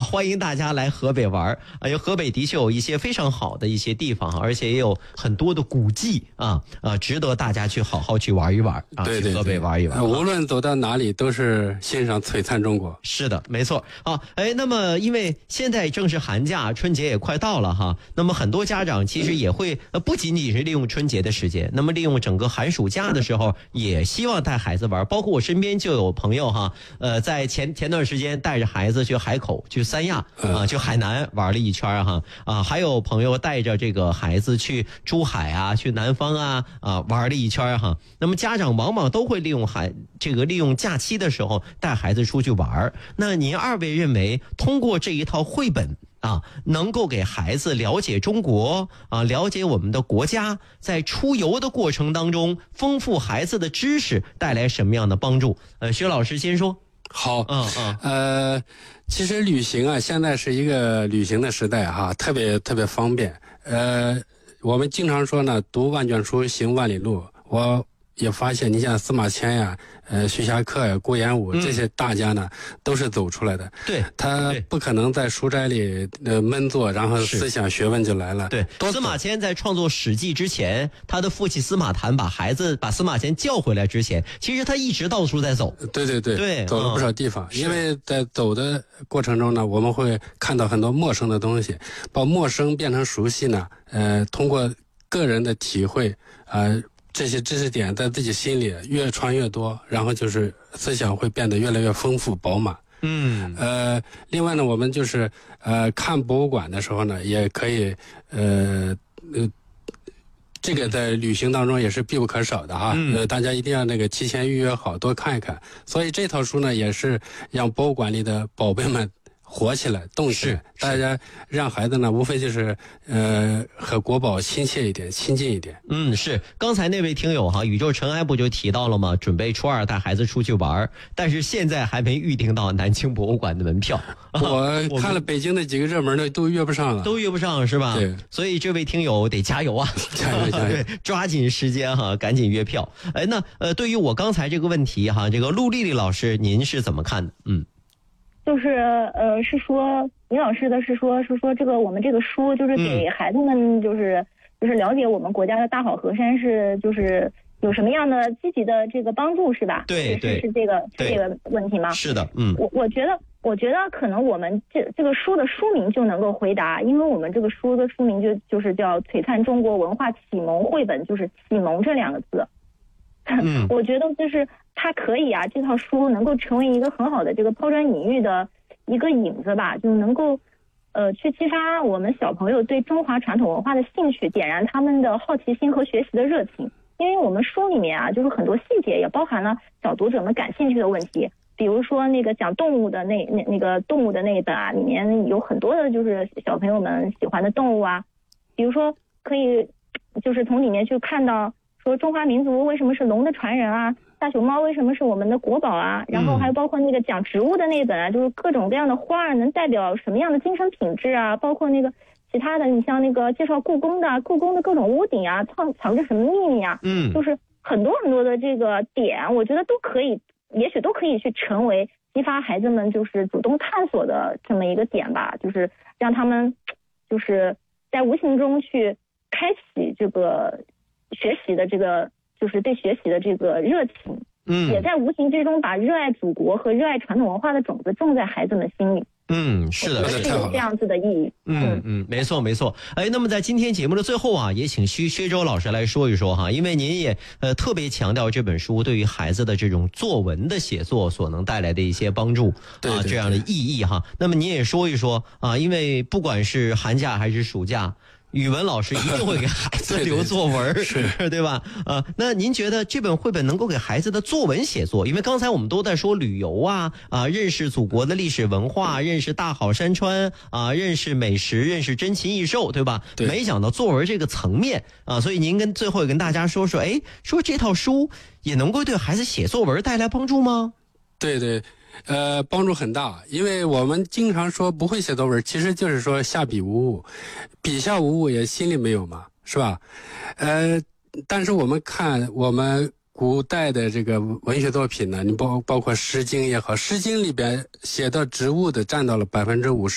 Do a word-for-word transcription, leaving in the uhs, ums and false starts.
欢迎大家来河北玩啊！因为河北的确有一些非常好的一些地方，而且也有很多的古迹啊啊，值得大家去好好去玩一玩啊！ 对对对， 去河北玩一玩， 无论走到哪里都是欣赏璀璨中国。 是的，没错啊！哎，那么因为现在正是寒假，春节也快到了哈，那么很多家长其实也会呃不仅仅是利用春节的时间，那么利用整个寒暑假的时候，也希望带孩子玩。包括我身边就有朋友哈，呃，在前前段时间带着孩子去海口、去三亚啊、去海南玩了一圈哈啊，还有朋友带着这个孩子去珠海啊、去南方啊啊玩了一圈哈。那么家长往往都会利用孩这个利用假期的时候带孩子出去玩。那您二位认为，通过这一套绘本啊，能够给孩子了解中国啊，了解我们的国家，在出游的过程当中丰富孩子的知识，带来什么样的帮助？呃，薛老师先说。 好， 嗯嗯， 呃，其实旅行啊，现在是一个旅行的时代哈，特别特别方便。呃，我们经常说呢，读万卷书，行万里路。我也发现，你像司马迁呀、呃徐霞客呀、顾炎武这些大家呢，嗯、都是走出来的。 对， 他不可能在书斋里呃闷坐，然后思想学问就来了。 对，司马迁在创作《史记》之前，他的父亲司马谈把孩子把司马迁叫回来之前，其实他一直到处在走。 对对对， 对， 走了不少地方。 嗯、 因为在走的过程中呢，我们会看到很多陌生的东西，把陌生变成熟悉呢。呃，通过个人的体会，呃。这些知识点在自己心里越传越多，然后就是思想会变得越来越丰富饱满。 嗯， 呃，另外呢，我们就是呃看博物馆的时候呢，也可以呃呃，这个在旅行当中也是必不可少的哈。嗯、呃，大家一定要那个提前预约好，多看一看。所以这套书呢，也是让博物馆里的宝贝们活起来、动起来，大家让孩子呢，无非就是呃和国宝亲切一点、亲近一点。 嗯，是。刚才那位听友哈，宇宙尘埃不就提到了吗？准备初二带孩子出去玩，但是现在还没预定到南京博物馆的门票。 我看了北京的几个热门的，都约不上了， 都约不上是吧？ 对。 所以这位听友得加油啊， 加油加油！ 对，抓紧时间哈，赶紧约票。哎，那呃，对于我刚才这个问题哈，这个陆丽丽老师您是怎么看的？嗯。 就是呃，是说李老师的是说是说这个我们这个书就是给孩子们就是、嗯、就是了解我们国家的大好河山是就是有什么样的积极的这个帮助是吧？ 对对， 是是这个是这个问题吗？ 是的，嗯， 我我觉得我觉得可能我们这这个书的书名就能够回答，因为我们这个书的书名就就是叫《璀璨中国文化启蒙绘本》，就是启蒙这两个字。嗯，我觉得就是它可以啊，这套书能够成为一个很好的这个抛砖引玉的一个引子吧，就能够呃去激发我们小朋友对中华传统文化的兴趣，点燃他们的好奇心和学习的热情。因为我们书里面啊，就是很多细节也包含了小读者们感兴趣的问题，比如说那个讲动物的那那那个动物的那一本啊，里面有很多的就是小朋友们喜欢的动物啊，比如说可以就是从里面去看到说中华民族为什么是龙的传人啊，大熊猫为什么是我们的国宝啊，然后还包括那个讲植物的那本啊，就是各种各样的花能代表什么样的精神品质啊，包括那个其他的，你像那个介绍故宫的，故宫的各种屋顶啊，藏藏着什么秘密啊，嗯，就是很多很多的这个点，我觉得都可以，也许都可以去成为激发孩子们就是主动探索的这么一个点吧，就是让他们就是在无形中去开启这个学习的这个就是对学习的这个热情，嗯，也在无形之中把热爱祖国和热爱传统文化的种子种在孩子们心里。 嗯，是的， 是有这样子的意义。 嗯嗯，没错没错。哎，那么在今天节目的最后啊，也请薛薛周老师来说一说哈，因为您也呃特别强调这本书对于孩子的这种作文的写作所能带来的一些帮助啊，这样的意义哈。那么您也说一说啊，因为不管是寒假还是暑假，语文老师一定会给孩子留作文，对, 对, 对, 对吧？呃，那您觉得这本绘本能够给孩子的作文写作？因为刚才我们都在说旅游啊，啊，认识祖国的历史文化，认识大好山川啊，认识美食，认识珍禽异兽，对吧？ 对。 没想到作文这个层面啊，所以您跟最后也跟大家说说，哎，说这套书也能够对孩子写作文带来帮助吗？ 对对。呃，帮助很大，因为我们经常说不会写作文，其实就是说下笔无误，笔下无误也心里没有嘛，是吧？呃，但是我们看我们古代的这个文学作品呢，你包包括《诗经》也好，《诗经》里边写到植物的占到了百分之五十。